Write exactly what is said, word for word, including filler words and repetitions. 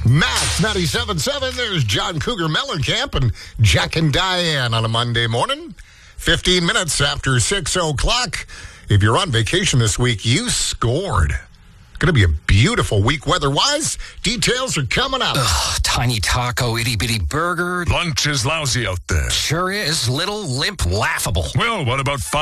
Max ninety-seven point seven. There's John Cougar Mellencamp and Jack and Diane on a Monday morning. fifteen minutes after six o'clock. If you're on vacation this week, you scored. Going to be a beautiful week weather-wise. Details are coming up. Ugh, tiny taco, itty-bitty burger. Lunch is lousy out there. Sure is. Little, limp, laughable. Well, what about five?